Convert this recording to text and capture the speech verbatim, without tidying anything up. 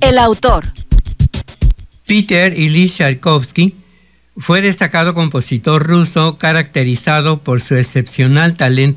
El autor. Peter Ilyich Tchaikovsky fue destacado compositor ruso caracterizado por su excepcional talento